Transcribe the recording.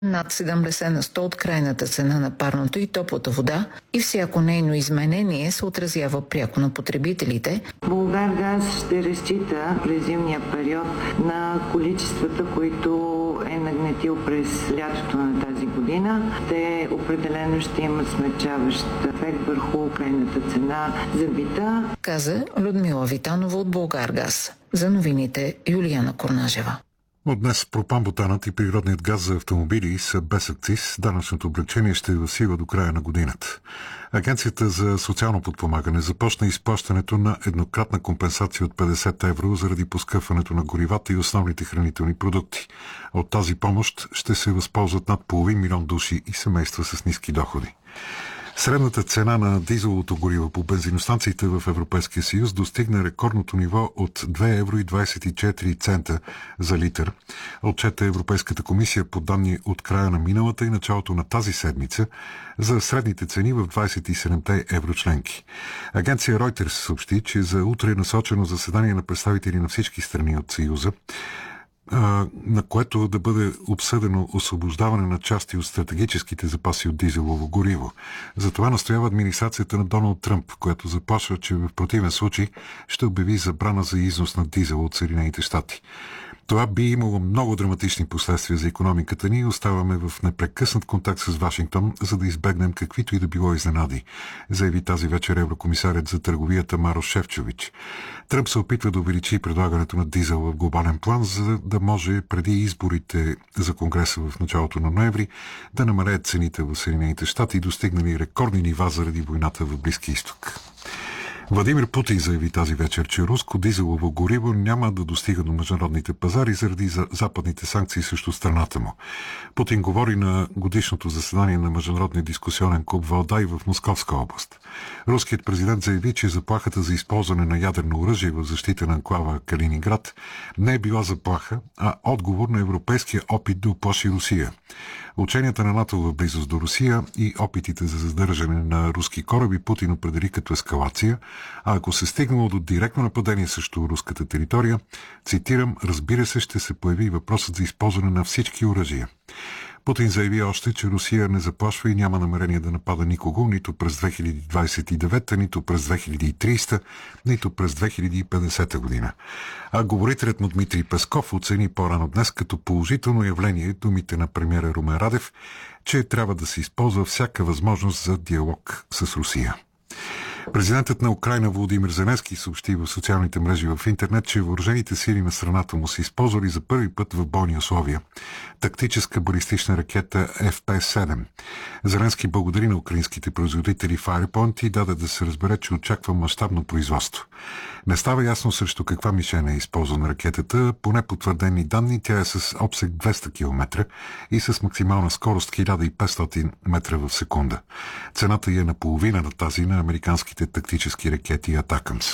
Над 70 на 100 от крайната цена на парното и топлата вода и всяко нейно изменение се отразява пряко на потребителите. Булгаргаз ще разчита през зимния период на количествата, които е нагнетил през лятото на тази година. Те определено ще имат смягчаващ ефект върху крайната цена за бита, каза Людмила Витанова от Булгаргаз. За новините Юлияна Корнажева. От днес пропан-бутанът и природният газ за автомобили са без акциз. Данъчното облекчение ще е в сила до края на годината. Агенцията за социално подпомагане започна изплащането на еднократна компенсация от 50 евро заради поскъпването на горивата и основните хранителни продукти. От тази помощ ще се възползват над 500 000 души и семейства с ниски доходи. Средната цена на дизеловото гориво по бензиностанциите в Европейския съюз достигна рекордното ниво от 2,24 евро за литър. Отчете Европейската комисия по данни от края на миналата и началото на тази седмица за средните цени в 27-те еврочленки. Агенция Reuters съобщи, че за утре е насочено заседание на представители на всички страни от Съюза, на което да бъде обсъдено освобождаване на части от стратегическите запаси от дизелово гориво. Затова настоява администрацията на Доналд Тръмп, която заплашва, че в противен случай ще обяви забрана за износ на дизел от Съединените щати. Това би имало много драматични последствия за икономиката ни и оставаме в непрекъснат контакт с Вашингтон, за да избегнем каквито и да било изненади, заяви тази вечер еврокомисарят за търговията Марош Шефчович. Тръмп се опитва да увеличи предлагането на дизел в глобален план, за да може преди изборите за Конгреса в началото на ноември да намалеят цените в Съединените щати, достигнали рекордни нива заради войната в Близки изток. Владимир Путин заяви тази вечер, че руско дизелово гориво няма да достига до международните пазари заради западните санкции срещу страната му. Путин говори на годишното заседание на Международния дискусионен клуб Валдай в Московска област. Руският президент заяви, че заплахата за използване на ядрено оръжие в защита на анклава Калининград не е била заплаха, а отговор на европейския опит да уплаши Русия. Ученията на НАТО в близост до Русия и опитите за задържане на руски кораби Путин определи като ескалация, а ако се стигнало до директно нападение срещу руската територия, цитирам, разбира се, ще се появи въпросът за използване на всички оръжия. Путин заяви още, че Русия не заплашва и няма намерение да напада никого, нито през 2029, нито през 2030, нито през 2050 година. А говорителят му Дмитрий Песков оцени по-рано днес като положително явление думите на премиера Румен Радев, че трябва да се използва всяка възможност за диалог с Русия. Президентът на Украйна Володимир Зеленски съобщи в социалните мрежи в интернет, че въоръжените сили на страната му са използвали за първи път в бойни условия тактическа балистична ракета FP-7. Зеленски благодари на украинските производители Firepoint и даде да се разбере, че очаква мащабно производство. Не става ясно срещу каква мишена е използвана ракетата. По непотвърдени данни тя е с обсег 200 км и с максимална скорост 1500 метра в секунда. Цената е наполовина на тази на американските тактически ракети Атакамс.